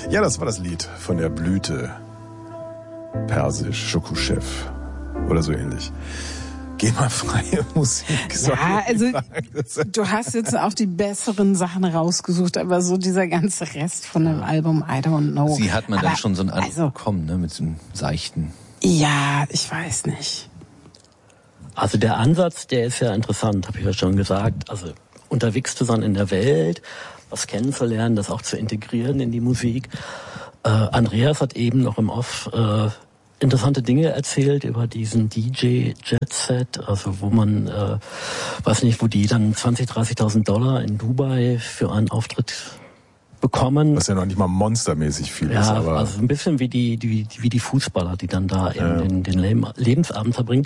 Ja, das war das Lied von der Blüte. Persisch, Schokuschef oder so ähnlich. Geh mal freie Musik. Ja, also du hast jetzt auch die besseren Sachen rausgesucht, aber so dieser ganze Rest von dem Album, I don't know. Sie hat man dann schon so einen Eindruck bekommen, ne, mit so einem seichten. Ja, ich weiß nicht. Also der Ansatz, der ist ja interessant, habe ich ja schon gesagt. Also unterwegs zu sein in der Welt, was kennenzulernen, das auch zu integrieren in die Musik. Andreas hat eben noch im Off interessante Dinge erzählt über diesen DJ Jet Set, also wo man, weiß nicht, wo die dann 20.000, 30.000 $, in Dubai für einen Auftritt bekommen. Was ja noch nicht mal monstermäßig viel ist. Aber also ein bisschen wie die Fußballer, die dann da den Lebensabend verbringen.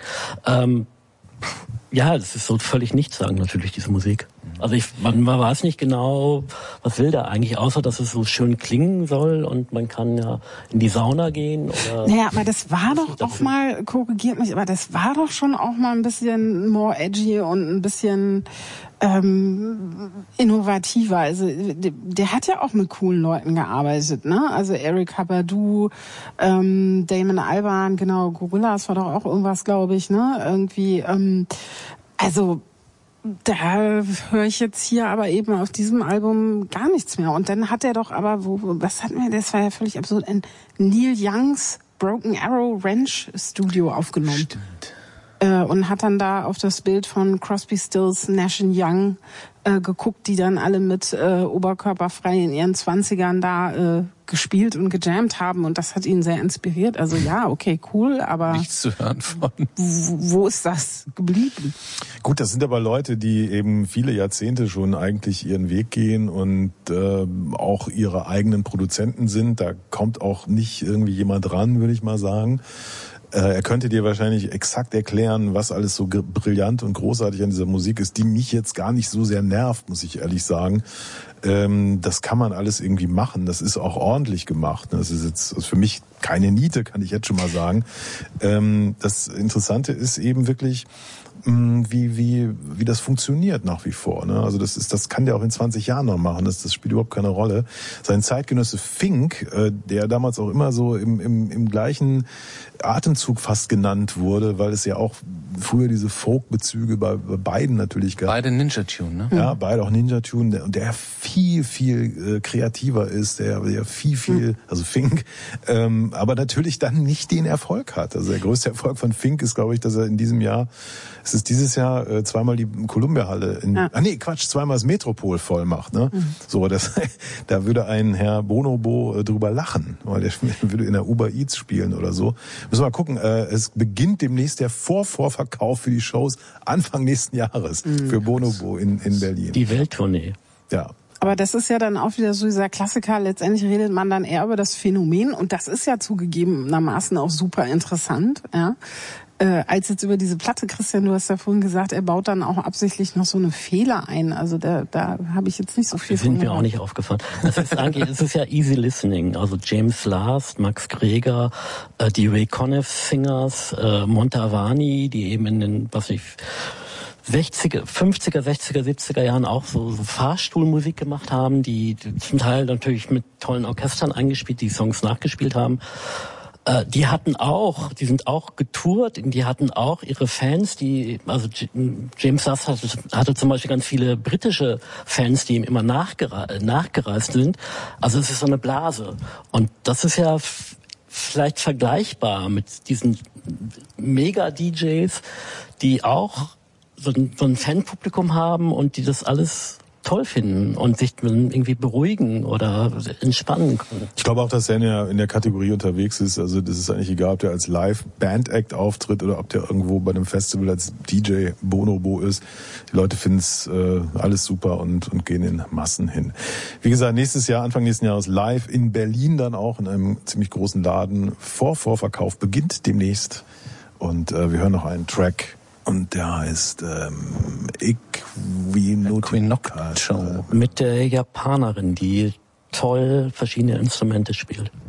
Ja, das ist so völlig nichtssagend natürlich, diese Musik. Also man weiß nicht genau, was will der eigentlich, außer dass es so schön klingen soll und man kann ja in die Sauna gehen oder... Naja, aber das war doch auch mal, korrigiert mich, aber das war doch schon auch mal ein bisschen more edgy und ein bisschen innovativer. Also der hat ja auch mit coolen Leuten gearbeitet, ne? Also Erykah Badu, Damon Albarn, genau, Gorillaz war doch auch irgendwas, glaube ich, ne? Irgendwie, also da höre ich jetzt hier aber eben auf diesem Album gar nichts mehr. Und dann hat er doch aber, was hatten wir, das war ja völlig absurd, in Neil Youngs Broken Arrow Ranch Studio aufgenommen. Stimmt. Und hat dann da auf das Bild von Crosby, Stills, Nash & Young geguckt, die dann alle mit oberkörperfrei in ihren 20ern da gespielt und gejammt haben. Und das hat ihn sehr inspiriert. Also ja, okay, cool, aber nichts zu hören von. Wo ist das geblieben? Gut, das sind aber Leute, die eben viele Jahrzehnte schon eigentlich ihren Weg gehen und auch ihre eigenen Produzenten sind. Da kommt auch nicht irgendwie jemand ran, würde ich mal sagen. Er könnte dir wahrscheinlich exakt erklären, was alles so brillant und großartig an dieser Musik ist, die mich jetzt gar nicht so sehr nervt, muss ich ehrlich sagen. Das kann man alles irgendwie machen. Das ist auch ordentlich gemacht. Das ist jetzt für mich keine Niete, kann ich jetzt schon mal sagen. Das Interessante ist eben wirklich, wie das funktioniert nach wie vor. Ne? Also das kann der auch in 20 Jahren noch machen. Das spielt überhaupt keine Rolle. Sein Zeitgenosse Fink, der damals auch immer so im gleichen Atemzug fast genannt wurde, weil es ja auch früher diese Folk-Bezüge bei beiden natürlich gab. Beide Ninja Tune, ne? Ja, beide auch Ninja Tune. Und der viel kreativer ist, der viel, also Fink, aber natürlich dann nicht den Erfolg hat. Also der größte Erfolg von Fink ist, glaube ich, dass er in diesem Jahr, es ist dieses Jahr zweimal die Columbia-Halle zweimal das Metropol voll macht. Ne? So, da würde ein Herr Bonobo drüber lachen, weil der würde in der Uber Eats spielen oder so. Müssen wir mal gucken, es beginnt demnächst der Vorverkauf für die Shows Anfang nächsten Jahres für Bonobo in Berlin. Die Welttournee. Ja. Aber das ist ja dann auch wieder so dieser Klassiker. Letztendlich redet man dann eher über das Phänomen und das ist ja zugegebenermaßen auch super interessant, ja. Als jetzt über diese Platte, Christian, du hast ja vorhin gesagt, er baut dann auch absichtlich noch so eine Fehler ein. Also da habe ich jetzt nicht so viel von. Sind mir auch nicht aufgefallen. Es ist ja easy listening. Also James Last, Max Greger, die Ray Conniff Singers, Montavani, die eben in den, 50er, 60er, 70er Jahren auch so Fahrstuhlmusik gemacht haben, die zum Teil natürlich mit tollen Orchestern eingespielt, die Songs nachgespielt haben. Die sind auch getourt, die hatten auch ihre Fans, also James Last hatte zum Beispiel ganz viele britische Fans, die ihm immer nachgereist sind. Also es ist so eine Blase. Und das ist ja vielleicht vergleichbar mit diesen Mega-DJs, die auch so ein Fanpublikum haben und die das alles toll finden und sich irgendwie beruhigen oder entspannen können. Ich glaube auch, dass er in der Kategorie unterwegs ist. Also das ist eigentlich egal, ob der als Live-Band-Act auftritt oder ob der irgendwo bei einem Festival als DJ Bonobo ist. Die Leute finden es alles super und gehen in Massen hin. Wie gesagt, Anfang nächsten Jahres live in Berlin dann auch in einem ziemlich großen Laden. Vorverkauf beginnt demnächst. Und wir hören noch einen Track. Und der heißt Equinoctial. Mit der Japanerin, die toll verschiedene Instrumente spielt.